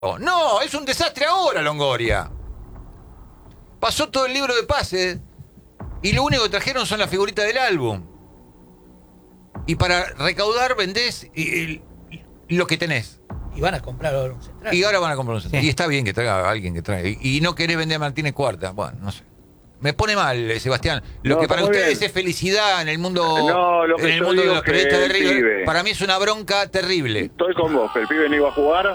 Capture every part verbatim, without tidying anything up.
Oh, no, es un desastre ahora, Longoria. Pasó todo el libro de pases y lo único que trajeron son las figuritas del álbum. Y para recaudar vendés y, y, lo que tenés. Y van a comprar ahora un central. Y ahora van a comprar un central. Sí. Y está bien que traiga a alguien que traiga. Y, y no querés vender a Martínez Cuarta. Bueno, no sé. Me pone mal, eh, Sebastián. Lo No, que para está muy ustedes bien. es felicidad en el mundo, No, lo que en el yo mundo de digo los que periodistas de el River, pibe- para mí es una bronca terrible. Estoy con vos, que el pibe no iba a jugar.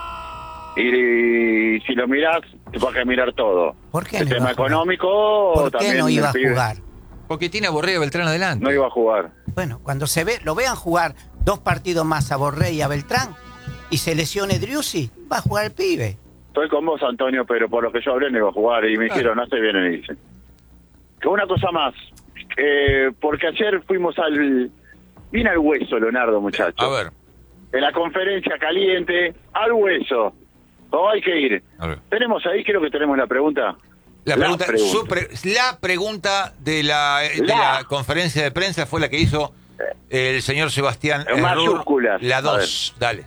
Y, y si lo mirás, te vas a mirar todo. ¿Por qué el no tema iba a jugar? económico ¿Por qué también. no iba el a pibe jugar? Porque tiene a Borré y a Beltrán adelante. No iba a jugar. Bueno, cuando se ve, lo vean jugar dos partidos más a Borré y a Beltrán y se lesione Driussi, va a jugar el pibe. Estoy con vos, Antonio, pero por lo que yo hablé no iba a jugar. Y me Claro. dijeron, no se viene, y dicen. Que una cosa más. Eh, porque ayer fuimos al... Vine al hueso, Leonardo, muchacho. A ver, En la conferencia caliente, al hueso. ¿Cómo hay que ir? a ver. Tenemos ahí, creo que tenemos la pregunta. La pregunta, pregunta. su pre- la pregunta de la, de La. la conferencia de prensa fue la que hizo el señor Sebastián En Errur, mayúsculas. la A dos. Dale.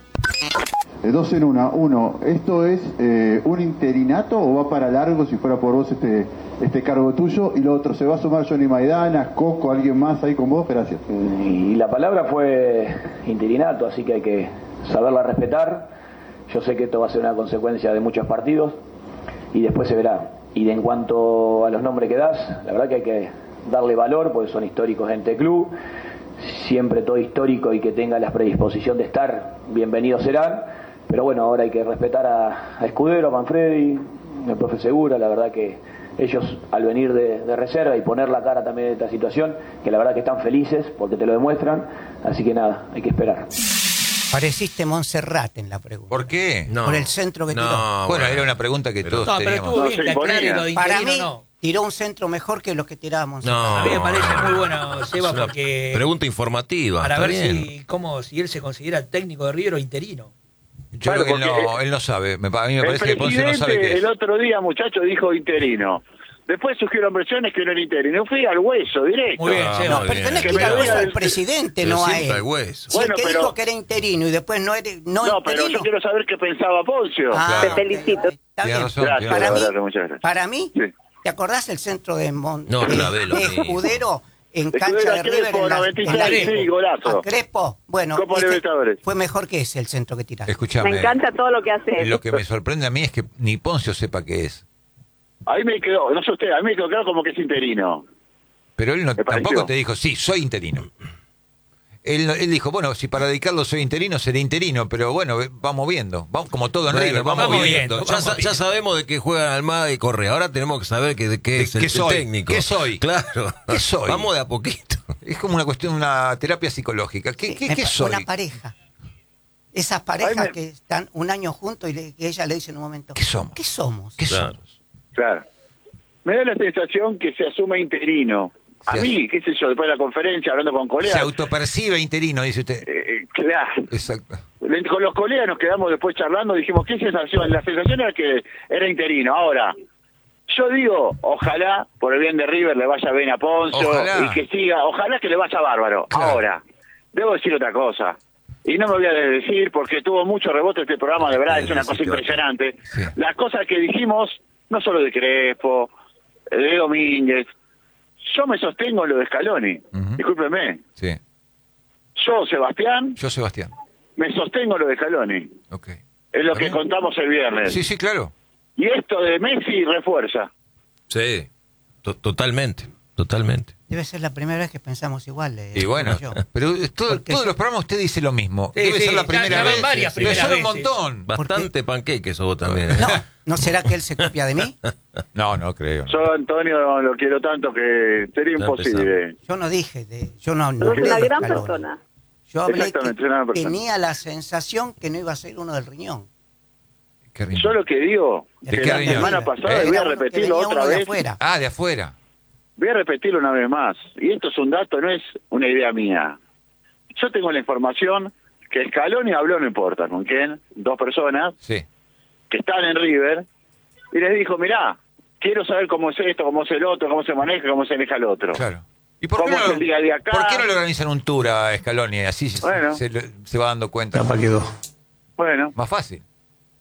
Eh, Dos en una. Uno, ¿esto es eh, un interinato o va para largo si fuera por vos este este cargo tuyo? Y lo otro, ¿se va a sumar Johnny Maidana, Coco, alguien más ahí con vos? Gracias. Y la palabra fue interinato, así que hay que saberla respetar. Yo sé que esto va a ser una consecuencia de muchos partidos y después se verá. Y de en cuanto a los nombres que das, la verdad que hay que darle valor porque son históricos en este club. Siempre todo histórico y que tenga la predisposición de estar, bienvenidos serán. Pero bueno, ahora hay que respetar a, a Escudero, a Manfredi, al profe Segura. La verdad que ellos al venir de, de reserva y poner la cara también de esta situación, que la verdad que están felices porque te lo demuestran. Así que nada, hay que esperar. Pareciste Montserrat en la pregunta. ¿Por qué? No. Por el centro que No, tiró. Bueno, era una pregunta que Pero- todos No, pero teníamos. estuvo No bien se que aclare imponía. lo de Para interino, mí, no. tiró un centro mejor que los que tiraba Montserrat. No. A mí me parece muy bueno, Seba, Es una porque pregunta informativa. para está ver bien. si cómo si él se considera técnico de River o interino. Yo Claro, creo que él porque- no, él no sabe. Me, a mí me El parece que Ponce no sabe presidente qué es. el otro día, muchacho, dijo interino. Después surgieron versiones que no era interino. Fui al hueso, directo. Muy bien, Ah, Seba. No, muy pero bien. tenés que Que ir me al diga hueso el- al presidente, Pero no a siempre él. al hueso. Si Bueno, el que pero- dijo que era interino y después no era no No, pero interino. yo quiero saber qué pensaba Poncio. Ah, Te ok, felicito. está Tiene bien. razón, Gracias, tiene Para de mí, verdad, muchas gracias. para mí, Sí. ¿te acordás el centro de, Mon No, de, otra vez lo de mismo. Escudero en De cancha Escudero de a River Crespo, en la, noventa y en la- seis, sí, golazo. a Crespo? Bueno, Copa ese Libertadores. fue mejor que ese el centro que tiraste. Escuchame. Me encanta todo lo que hace. Lo que me sorprende a mí es que ni Poncio sepa qué es. Ahí me quedó, no sé usted, a mí me quedó claro como que es interino. Pero él no, Me pareció. tampoco te dijo, sí, soy interino. Él, él dijo, bueno, si para dedicarlo soy interino, seré interino, pero bueno, vamos viendo. Vamos, como todo en Bueno, River, vamos, vamos viendo. viendo, Ya, vamos sa- ya viendo. sabemos de qué juegan Almada y Correa. Ahora tenemos que saber que, de qué ¿De es el, qué el soy? técnico. ¿Qué soy? Claro. ¿Qué soy? Vamos de a poquito. Es como una cuestión, una terapia psicológica. ¿Qué, qué, Me qué pa- soy? Una pareja. Esas parejas Ay, me- que están un año juntos y le- que ella le dice en un momento, ¿Qué somos? ¿Qué somos? ¿Qué Claro. somos? Claro. Me da la sensación que se asume interino. A Se mí, qué sé yo, después de la conferencia, hablando con Se colegas. autopercibe interino, dice usted. eh, eh, claro. Exacto. Con los colegas nos quedamos después charlando, dijimos, ¿qué sensación? La sensación era que era interino. Ahora, yo digo, ojalá, por el bien de River, le vaya bien a Poncio Ojalá. y que siga, ojalá que le vaya bárbaro. Claro. Ahora, debo decir otra cosa. Y no me voy a decir porque tuvo mucho rebote este programa, de verdad, es una cosa impresionante. Sí. Las cosas que dijimos, no solo de Crespo, de Domínguez, yo me sostengo en lo de Scaloni. Ujú. Discúlpeme. Sí. Yo, Sebastián, Yo, Sebastián. me sostengo en lo de Scaloni. Ok. Es lo ¿Está que bien? contamos el viernes. Sí, sí, claro. Y esto de Messi refuerza. Sí. To- totalmente. Totalmente. Debe ser la primera vez que pensamos igual. eh, Y bueno, yo. pero todo- Porque todos yo- los programas usted dice lo mismo. Sí, Debe sí, ser la ya- primera ya van vez. varias pero primeras son un veces. montón. Bastante panqueque sos vos también. ¿eh? No, ¿no será que él se copia de mí? No, no creo. no. Yo, Antonio, lo quiero tanto que sería Ya imposible. Yo no dije de... Yo no, no Pero es hablé una de gran Scaloni. persona. Yo hablé Exactamente, que es una gran persona. tenía la sensación que no iba a ser uno del riñón. Qué riñón. Yo lo que digo, ¿De que qué la riñón? semana ¿Eh? pasada, Era y voy a uno que repetirlo venía otra uno de vez, afuera. Ah, de afuera. voy a repetirlo una vez más. Y esto es un dato, no es una idea mía. Yo tengo la información que Scaloni habló, no importa con quién, dos personas Sí. que están en River, y les dijo, mirá, quiero saber cómo es esto, cómo es el otro, cómo se maneja, cómo se maneja el otro. Claro. ¿Y por qué, ¿Cómo no, es el día a día acá? por qué no le organizan un tour a Scaloni? Así se- Bueno. se, se va dando cuenta. Bueno, Más fácil.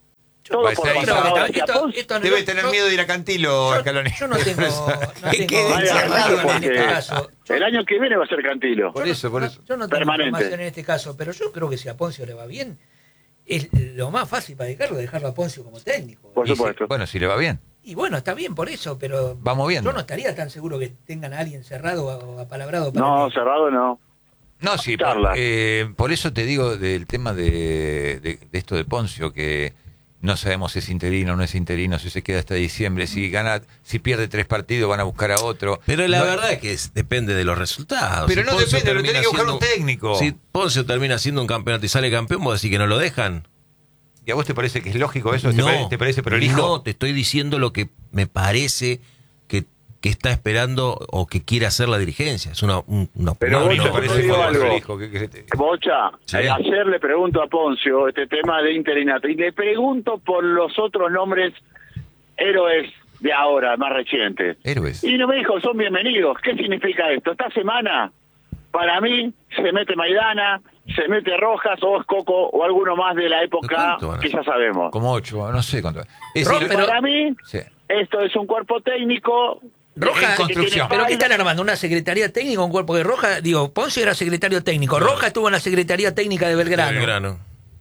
Todo Va a por ser pasar ahí. ahora Esto- hacia esto- Ponce. esto no- Debe yo- tener yo- miedo de ir a Cantilo, yo, Scaloni. yo no tengo, no Que tengo quede Vaya, encerrado información en porque este caso. Yo- el año que viene va a ser Cantilo. Por eso, por no- eso. Yo no tengo Permanente. información en este caso, pero yo creo que si a Poncio le va bien, es lo más fácil para dejarlo, dejarlo a Poncio como técnico. Por Y si- supuesto. bueno, si le va bien. Y bueno, está bien por eso, pero Vamos viendo. yo no estaría tan seguro que tengan a alguien cerrado o apalabrado para No, que- cerrado no. No, sí, Charla. por, eh, por eso te digo del tema de, de- de esto de Poncio, que no sabemos si es interino o no es interino, si se queda hasta diciembre, si gana, si pierde tres partidos van a buscar a otro. Pero la No- verdad es que es- depende de los resultados. Pero Si no Poncio depende, lo termina tenés que buscar siendo- un técnico. Si Poncio termina siendo un campeonato y sale campeón, vos decís que no lo dejan. ¿Y a vos te parece que es lógico eso? ¿Te, No, pare- te parece prolijo? No, te estoy diciendo lo que me parece que, que está esperando o que quiere hacer la dirigencia. Es una, un- una Pero No, vos no, te me parece te digo poco algo. prolijo. que- que te- Bocha, Sí. eh, ayer le pregunto a Poncio este tema de interinato y le pregunto por los otros nombres héroes de ahora, más recientes. Héroes. Y no me dijo, son bienvenidos. ¿Qué significa esto? Esta semana, para mí, se mete Maidana, se mete Rojas o es Coco o alguno más de la época ¿Cuánto van a que ser? ya sabemos. Como ocho, no sé cuánto. Es Ro- decir, pero- Para mí, sí. esto es un cuerpo técnico. Roja, En construcción. ¿pero qué están armando? ¿Una secretaría técnica, un cuerpo de Roja? Digo, Poncio era secretario técnico. Roja estuvo en la secretaría técnica de Belgrano. Belgrano.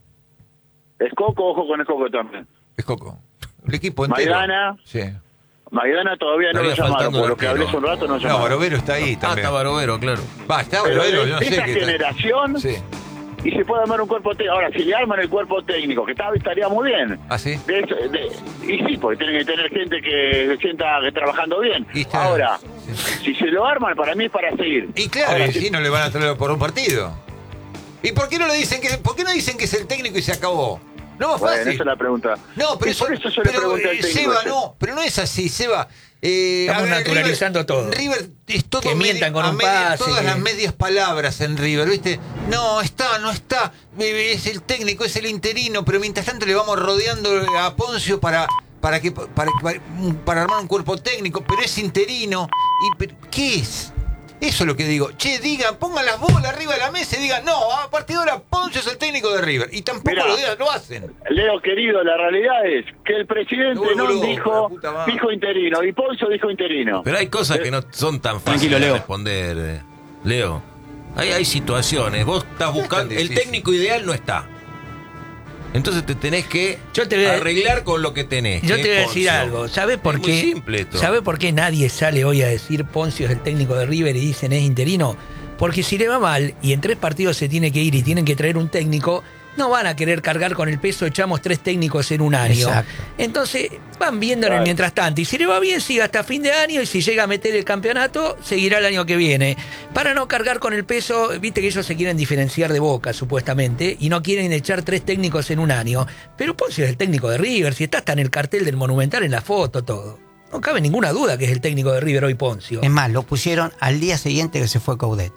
Es Coco, ojo con el Coco también. Es Coco. El equipo entero. Maidana. Sí. Maidana todavía no lo Estaría llamaron, faltando por lo un que hablé arquero. hace un rato no lo No, llamaron. Barovero está ahí Ah, también. está Barovero, claro. Va, está Pero Barovero, de yo no sé esa qué está- generación, Sí. y se puede armar un cuerpo técnico. Ahora, si le arman el cuerpo técnico, que está, estaría muy bien. ¿Ah, sí? De eso- de- y sí, porque tienen que tener gente que se sienta que trabajando bien. Y está- Ahora, sí. si se lo arman, para mí es para seguir. Y claro, Ahora, y si- sí, no le van a traer por un partido. ¿Y por qué no le dicen que, por qué no dicen que es el técnico y se acabó? No más bueno, fácil. esa es la pregunta. No, pero Y eso, por eso yo le pero, pregunté al eh, técnico Seba, ese. no, pero no es así, Seba. Eh, Estamos a ver, naturalizando River- todo. River es todo Que mientan con a un media- pase, todas que- las medias palabras en River, ¿viste? No, está, no está, eh, es el técnico, es el interino, pero mientras tanto le vamos rodeando a Poncio para para que para, para, para armar un cuerpo técnico, pero es interino. Y, pero, ¿qué es? Eso es lo que digo. Che, digan, pongan las bolas arriba de la mesa y digan, no, a partir de ahora Poncio es el técnico de River. Y tampoco Mirá. lo, digan, lo hacen. Leo, querido, la realidad es que el presidente Uy, no boludo, dijo, la puta madre. dijo interino, y Poncio dijo interino. Pero hay cosas que no son tan fáciles Tranquilo, de Leo. responder, eh. Leo. Hay, hay situaciones. Vos estás buscando. El difícil. técnico ideal no está. Entonces te tenés que Yo te voy a- arreglar con lo que tenés. Yo que te voy a es decir Poncio. algo. ¿Sabe por Es qué? muy simple esto. ¿Sabe por qué nadie sale hoy a decir Poncio es el técnico de River y dicen es interino? Porque si le va mal y en tres partidos se tiene que ir y tienen que traer un técnico, no van a querer cargar con el peso, echamos tres técnicos en un año. Exacto. Entonces van viendo en el Claro. mientras tanto. Y si le va bien, sigue hasta fin de año. Y si llega a meter el campeonato, seguirá el año que viene. Para no cargar con el peso, viste que ellos se quieren diferenciar de Boca, supuestamente, y no quieren echar tres técnicos en un año. Pero Poncio es el técnico de River, si está hasta en el cartel del Monumental, en la foto, todo. No cabe ninguna duda que es el técnico de River hoy Poncio. Es más, lo pusieron al día siguiente que se fue Coudet.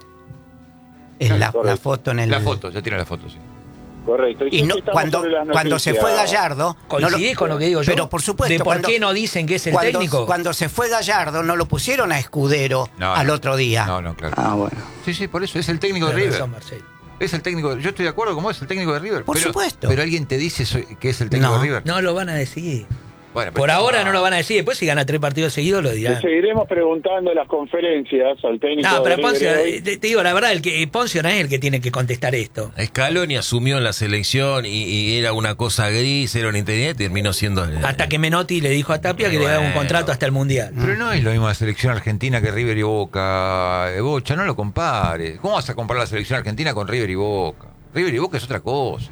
Es la, Correcto. la foto en el... La foto, ya tiene la foto, sí. Correcto. Y siempre no, estamos cuando, sobre las cuando se noticias. fue Gallardo... no ¿Coincidís con lo que digo yo? Pero por supuesto... ¿De por cuando- qué no dicen que es el cuando, técnico? Cuando se fue Gallardo no lo pusieron a Escudero No, al no. otro día. No, no, claro. Ah, bueno. Sí, sí, por eso es el técnico de Tenés River. razón, Marcelo. Es el técnico. Yo estoy de acuerdo con vos, es el técnico de River. Por pero, supuesto. Pero alguien te dice soy- que es el técnico No. de River. No lo van a decir. Bueno, pero- Por ahora no lo van a decir. Después si gana tres partidos seguidos lo Le dirán. seguiremos preguntando en las conferencias al técnico No, de pero River Poncio, hoy. eh, te, te digo la verdad, el que Poncio no es el que tiene que contestar esto. Scaloni asumió en la selección y, y era una cosa gris, era un internet y terminó siendo. el- Hasta que Menotti le dijo a Tapia Y que le daba un bueno. contrato hasta el Mundial. Pero no es lo mismo la selección argentina que River y Boca. Eh, Bocha, no lo compares. ¿Cómo vas a comparar la selección argentina con River y Boca? River y Boca es otra cosa.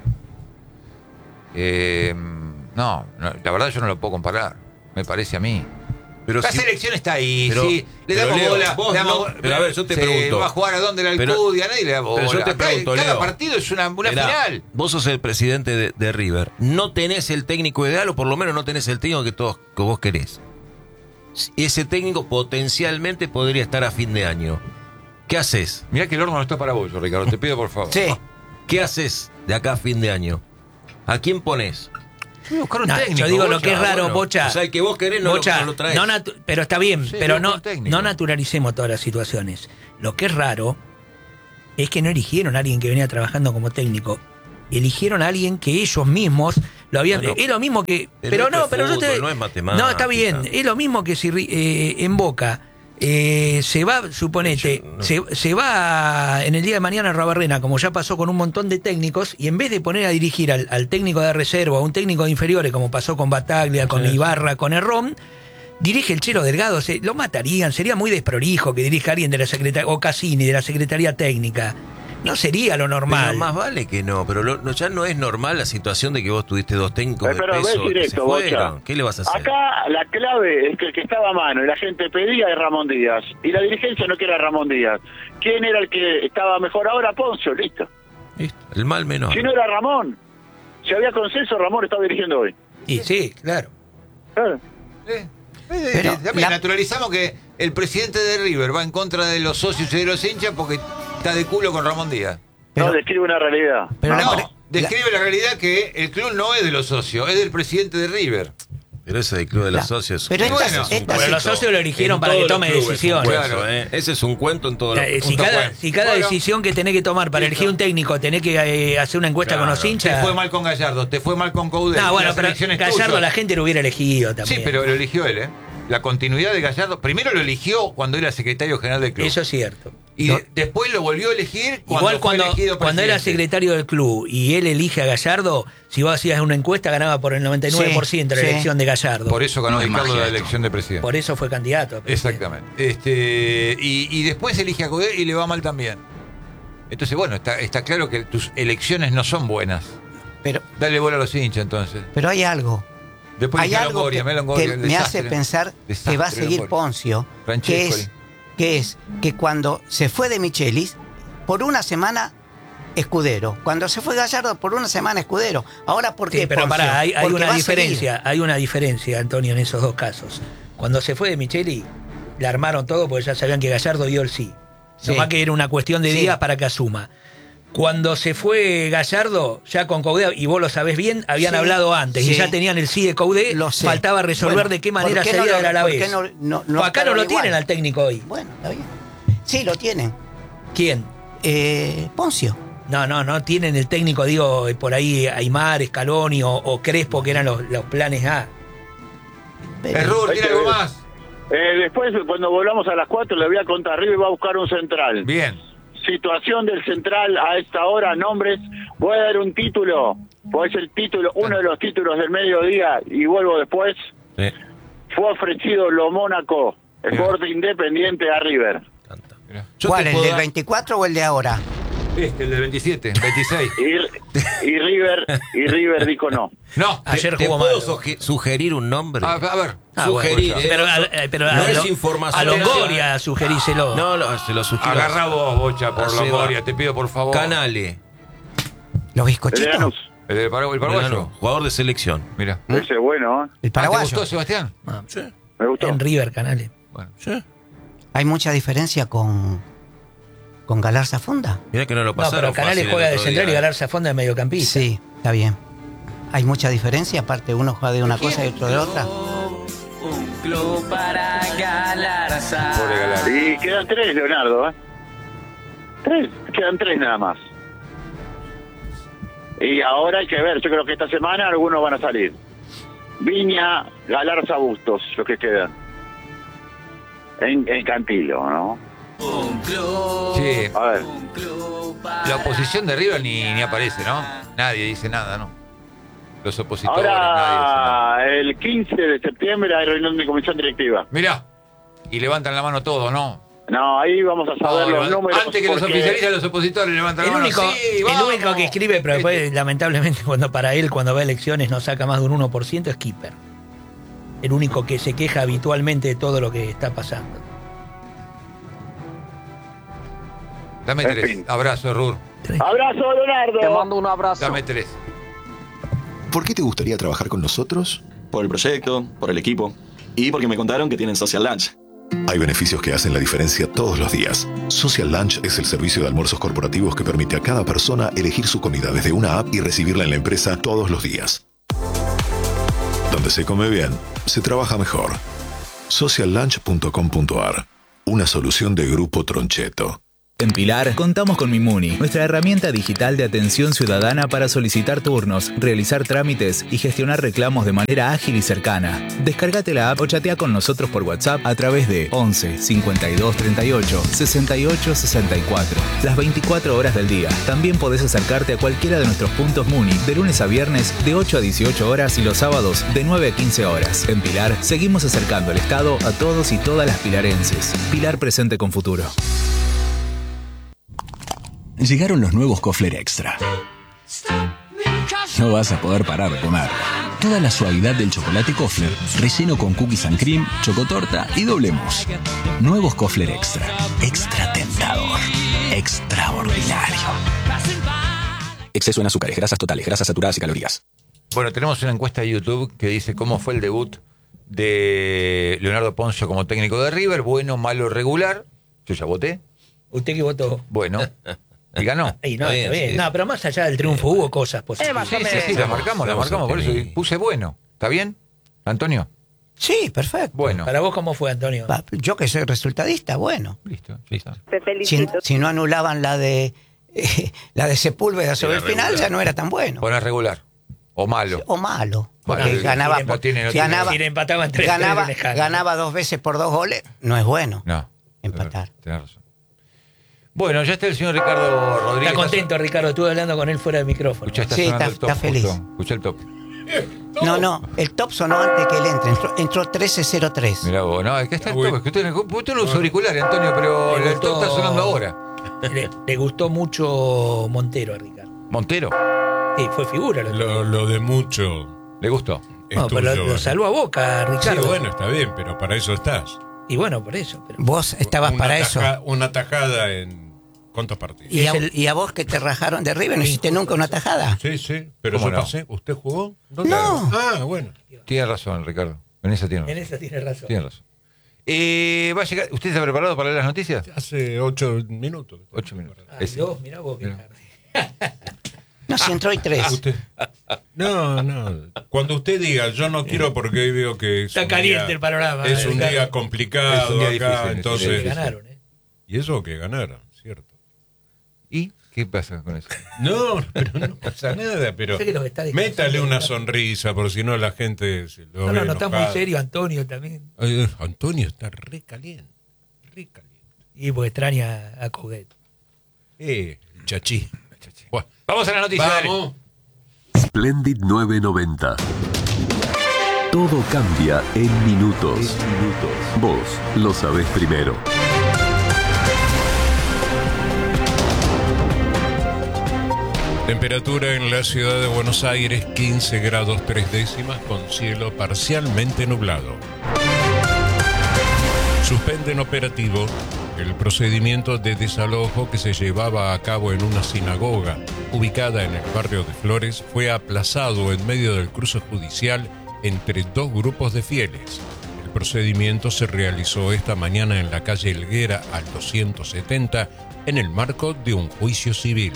Eh, no, no, la verdad yo no lo puedo comparar. Me parece a mí. Pero la si- selección está ahí, pero- sí. Le pero, damos Leo, bola. vos le damos no- bola. pero a ver, yo te Sí, pregunto. va a jugar a dónde la Pero- Alcudia, nadie le da bola. pero yo te Acá, pregunto, cada Leo. partido es una, una Mirá, final. Vos sos el presidente de, de River. ¿No tenés el técnico ideal o por lo menos no tenés el técnico que, todos, que vos querés? Ese técnico potencialmente podría estar a fin de año. ¿Qué haces? Mirá que el horno no está para vos, Ricardo. Te pido por favor. Sí. ¿Qué haces de acá a fin de año? ¿A quién pones? Yo voy a buscar un No, técnico. yo digo lo Bocha. que es raro, bueno. Bocha. O sea, el que vos querés no, lo- Bocha, no lo traes. no natu- pero está bien, Sí, pero yo no, con técnico. no naturalicemos todas las situaciones. Lo que es raro es que no eligieron a alguien que venía trabajando como técnico. Eligieron a alguien que ellos mismos lo habían, Bueno, es lo mismo que, pero pero esto no, es pero yo fútbol, te, no es matemática. no, está bien, es lo mismo que si eh, en Boca eh, se va, suponete, Yo no- se, se va en el día de mañana a Rabarrena, como ya pasó con un montón de técnicos, y en vez de poner a dirigir al, al técnico de reserva, a un técnico de inferiores, como pasó con Bataglia, con Sí. Ibarra, con Herrón, dirige el Chelo Delgado, se, lo matarían, sería muy desprolijo que dirija alguien de la secretaría, o Cassini, de la Secretaría Técnica. No sería lo normal. Pero más vale que no, pero lo- no, ya no es normal la situación de que vos tuviste dos técnicos Eh, de pero ves peso que se directo, Bocha. fueron. ¿Qué le vas a hacer? Acá la clave es que el que estaba a mano y la gente pedía es Ramón Díaz. Y la dirigencia no quiere a Ramón Díaz. ¿Quién era el que estaba mejor ahora? Poncio, listo. Listo, el mal menor. Si no era Ramón, si había consenso, Ramón estaba dirigiendo hoy. Y sí, claro. Claro. Eh, eh, Pero eh, también la- naturalizamos que el presidente de River va en contra de los socios y de los hinchas porque está de culo con Ramón Díaz. Pero- no, describe una realidad. Pero no, la pre- describe la... realidad que el club no es de los socios, es del presidente de River. Pero ese del club de los La- socios. pero ese esta- es un esta- cuento. Pero los socios lo eligieron para que todos los tome clubes es un decisiones. cuento, Claro. ¿eh? Ese es un cuento en todos los Eh, si punto cada, fue. si cada Bueno, decisión que tenés que tomar para listo. elegir un técnico tenés que eh, hacer una encuesta con los Claro. hinchas. Te fue mal con Gallardo, te fue mal con Coudet. No, bueno, las pero elecciones Gallardo tuyas. la gente lo hubiera elegido también. Sí, pero lo eligió él, ¿eh? La continuidad de Gallardo, primero lo eligió cuando era secretario general del club. Eso es cierto. Y No, de- después lo volvió a elegir cuando igual fue cuando, elegido cuando era presidente. secretario del club y él elige a Gallardo, si vos hacías una encuesta ganaba por el noventa y nueve por ciento Sí, la sí. elección de Gallardo. Por eso ganó No hay Ricardo magia la esto. elección de presidente. Por eso fue candidato. a presidente. Exactamente. Este, y, y después elige a Coudet y le va mal también. Entonces, bueno, está, está claro que tus elecciones no son buenas. pero, Dale bola a los hinchas, entonces. pero hay algo. Después Hay dije algo Longoria, que, mirá Longoria, que el me desastre. hace pensar que Desastre, va a seguir Longoria. Poncio, que Francescoli. es, que es que cuando se fue de Michelis, por una semana Escudero. Cuando se fue Gallardo, por una semana Escudero. Ahora, ¿por qué Sí, pero Poncio? pará, hay, hay Porque una va a seguir. diferencia, hay una diferencia, Antonio, en esos dos casos. Cuando se fue de Micheli, le armaron todo porque ya sabían que Gallardo dio el sí. Sí. Nomás que era una cuestión de Sí. días para que asuma. Cuando se fue Gallardo, ya con Coudet, y vos lo sabés bien, habían Sí, hablado antes y sí. ya tenían el sí de Coudet, Lo sé. faltaba resolver Bueno, de qué ¿por manera qué sería no lo- del Alavés. por qué no- no- no acá no estaban lo igual? tienen al técnico hoy. Bueno, está bien. Sí, lo tienen. ¿Quién? Eh, Poncio. No, no, no tienen el técnico, digo, por ahí Aymar, Scaloni o, o Crespo, que eran los, los planes A. Pero- Error, Hay ¿tiene que algo ver. más? Eh, después, cuando volvamos a las cuatro, le voy a contar. River va a buscar un central. Bien. Situación del central a esta hora, nombres. Voy a dar un título, pues es el título, uno de los títulos del mediodía, y vuelvo después. Sí, Fue ofrecido lo Mónaco, el Bien. borde independiente a River. canta. Mirá. Yo ¿Cuál, te el puedo del dar- veinticuatro o el de ahora? Este, el del veintisiete, veintiséis. Y, y River y River dijo no. No. Ayer ¿Te jugó puedo mal. suge- sugerir un nombre? A, a ver. Ah, Sugerir, bueno, eh. pero, a- eh, pero a, No es Lo- información. a Longoria sugeríselo. No, no, se lo sugiero. Agarra vos, Bocha, por Así Longoria. va. Te pido, por favor. Canale. ¿Los El bizcochitos? Lanús. El, del Paraguay, el paraguayo. Bueno, jugador de selección. Mira. Ese es bueno, ¿eh? El ¿Te paraguayo. gustó, Sebastián? Ah, Sí, Me gustó. en River, Canales. Bueno. sí. Hay mucha diferencia con, con Galarza Fonda. Mirá que no lo No, pasaron. pero Canales fácil juega el de otro central y día. Galarza a fondo de mediocampista. Sí, está bien. Hay mucha diferencia, aparte uno juega de una cosa y otro de otra. Un club para Galarza. Pobre Galán. Y quedan tres, Leonardo, ¿eh? Tres, quedan tres nada más. Y ahora hay que ver, yo creo que esta semana algunos van a salir. Viña, Galarza, Bustos, los que quedan. En, en Cantilo, ¿no? Un club. Sí. A ver. Un club para La oposición de River ni, ni aparece, ¿no? Nadie dice nada, ¿no? Los opositores, nadie Ahora, el quince de septiembre hay reunión de comisión directiva. dice nada. Mirá. Y levantan la mano todos, ¿no? No, ahí vamos a saber No, los números. antes que los porque- oficialistas, los opositores levantan El la mano. único, Sí, el vamos. único que escribe, pero después, Este. lamentablemente, cuando para él, cuando va a elecciones, no saca más de un uno por ciento, es Keeper. El único que se queja habitualmente de todo lo que está pasando. Dame En tres. fin. Abrazo, Rur. Abrazo, Leonardo. Te mando un abrazo. Dame tres. ¿Por qué te gustaría trabajar con nosotros? Por el proyecto, por el equipo y porque me contaron que tienen Social Lunch. Hay beneficios que hacen la diferencia todos los días. Social Lunch es el servicio de almuerzos corporativos que permite a cada persona elegir su comida desde una app y recibirla en la empresa todos los días. Donde se come bien, se trabaja mejor. social lunch punto com punto a r. Una solución de Grupo Troncheto. En Pilar, contamos con Mimuni, nuestra herramienta digital de atención ciudadana para solicitar turnos, realizar trámites y gestionar reclamos de manera ágil y cercana. Descárgate la app o chatea con nosotros por WhatsApp a través de once cincuenta y dos treinta y ocho sesenta y ocho sesenta y cuatro. Las veinticuatro horas del día. También podés acercarte a cualquiera de nuestros puntos Muni de lunes a viernes de ocho a dieciocho horas y los sábados de nueve a quince horas. En Pilar, seguimos acercando el Estado a todos y todas las pilarenses. Pilar presente con futuro. Llegaron los nuevos Kofler Extra. No vas a poder parar de comer. Toda la suavidad del chocolate Kofler, relleno con cookies and cream, chocotorta y doble mousse. Nuevos Kofler Extra. Extra tentador. Extraordinario. Exceso en azúcares, grasas totales, grasas saturadas y calorías. Bueno, tenemos una encuesta de YouTube que dice cómo fue el debut de Leonardo Poncio como técnico de River. Bueno, malo, regular. Yo ya voté. ¿Usted qué votó? Bueno. Y ganó. Y no, está bien. No, pero más allá del triunfo hubo cosas positivas. Sí, sí, sí, la marcamos, la marcamos, por eso puse bueno. ¿Está bien, Antonio? Sí, perfecto. Bueno. ¿Para vos cómo fue, Antonio? Yo que soy resultadista, bueno. Listo, listo. Te felicito. Si, si no anulaban la de eh, la de Sepúlveda sobre el final, regular. ya no era tan bueno. Bueno, regular. O malo. O malo. Bueno, Porque no, ganaba, no tiene, no ganaba, tiene, empataban tres, ganaba, tres en ganaba dos veces por dos goles, no es bueno. No. Empatar. Tenés razón. Bueno, ya está el señor Ricardo Rodríguez. Está contento, Ricardo. Estuve hablando con él fuera del micrófono. Escuchá, está Sí, sonando está- el top, está feliz. justo. Escuchá el top. No, no, el top sonó antes que él entre. Entró, entró trece cero tres. Mirá vos, no, es que está el top. Es que usted, usted no usa auriculares, Antonio, pero Le el top está sonando ahora. Le, le gustó mucho Montero a Ricardo. ¿Montero? Sí, fue figura. Lo, Lo, lo de mucho. ¿Le gustó? es no, pero lo, tuyo, lo salvó a Boca, Ricardo. Sí, bueno, está bien, pero para eso estás. Y bueno, por eso. Pero... Vos estabas Una para taja- eso. Una tajada en. ¿Cuántos partidos? Y a, y a vos que te rajaron de River, ¿no hiciste nunca una tajada? Sí, sí, pero ¿Cómo yo no? pasé. ¿Usted jugó? No. Ah, bueno. Tiene razón, Ricardo. En esa tiene En razón. esa tiene razón. Tiene razón. Eh, va a llegar. ¿Usted está preparado para leer las noticias? Hace ocho minutos. Ocho minutos. Ah, Ese. dos, mirá vos qué Mirá. No, si entró y tres. Usted- No, no. Cuando usted diga, yo no quiero porque hoy veo que es Está un caliente día- el panorama. Es eh, un Ricardo. día complicado Es un día acá, difícil, entonces. sí, sí, sí. Ganaron, ¿eh? Y eso que ganaron, ¿cierto? ¿Y qué pasa con eso? No, pero no pasa nada, pero Sé que los está descansando. métale una sonrisa, por si no la gente se lo No, ve no, no está muy enojado. serio Antonio también. Ay, Antonio está re caliente, re caliente. Y porque extraña a Coudet. Eh, chachí. Bueno, Vamos a la noticia. dale. vamos. Splendid nueve noventa. Todo cambia en minutos. Vos lo sabés primero. Temperatura en la ciudad de Buenos Aires, quince grados tres décimas con cielo parcialmente nublado. Suspenden operativo el procedimiento de desalojo que se llevaba a cabo en una sinagoga ubicada en el barrio de Flores fue aplazado en medio del cruce judicial entre dos grupos de fieles. El procedimiento se realizó esta mañana en la calle Helguera al doscientos setenta en el marco de un juicio civil.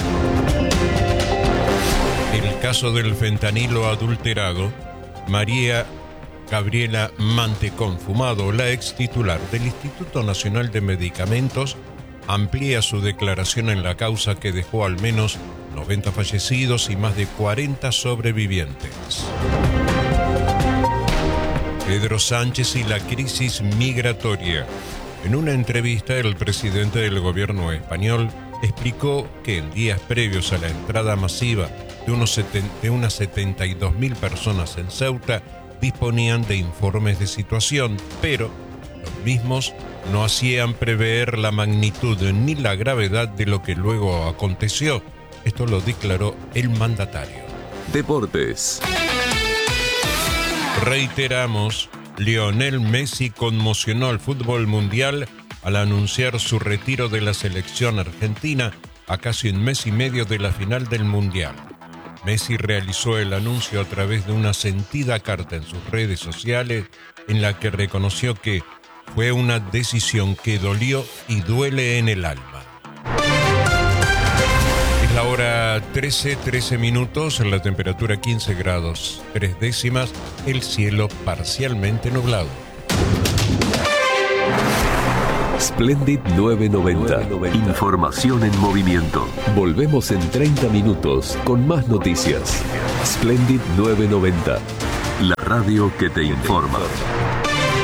El caso del fentanilo adulterado, María Gabriela Mantecón Fumado, la ex titular del Instituto Nacional de Medicamentos, amplía su declaración en la causa que dejó al menos noventa fallecidos y más de cuarenta sobrevivientes. Pedro Sánchez y la crisis migratoria. En una entrevista, el presidente del gobierno español explicó que en días previos a la entrada masiva de, unos seten- de unas setenta y dos mil personas en Ceuta, disponían de informes de situación, pero los mismos no hacían prever la magnitud ni la gravedad de lo que luego aconteció. Esto lo declaró el mandatario. Deportes. Reiteramos, Lionel Messi conmocionó al fútbol mundial al anunciar su retiro de la selección argentina a casi un mes y medio de la final del Mundial. Messi realizó el anuncio a través de una sentida carta en sus redes sociales en la que reconoció que fue una decisión que dolió y duele en el alma. Es la hora trece, trece minutos, la temperatura quince grados, tres décimas, el cielo parcialmente nublado. Splendid novecientos noventa. Información en movimiento. Volvemos en treinta minutos con más noticias. Splendid novecientos noventa. La radio que te informa.